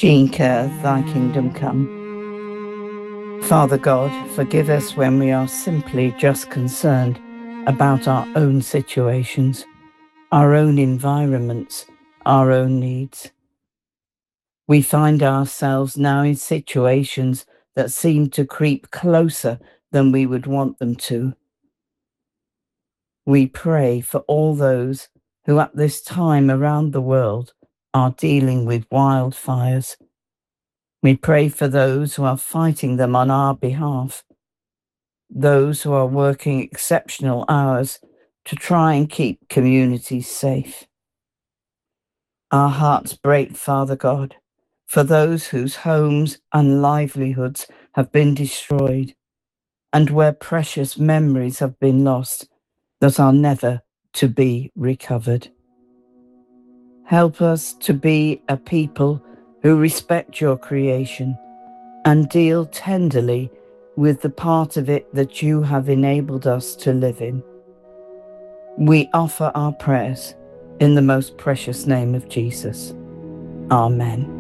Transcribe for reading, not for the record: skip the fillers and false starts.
Jean Kerr, Thy Kingdom Come. Father God, forgive us when we are simply just concerned about our own situations, our own environments, our own needs. We find ourselves now in situations that seem to creep closer than we would want them to. We pray for all those who at this time around the world are dealing with wildfires. We pray for those who are fighting them on our behalf, those who are working exceptional hours to try and keep communities safe. Our hearts break, Father God, for those whose homes and livelihoods have been destroyed and where precious memories have been lost that are never to be recovered. Help us to be a people who respect your creation and deal tenderly with the part of it that you have enabled us to live in. We offer our prayers in the most precious name of Jesus. Amen.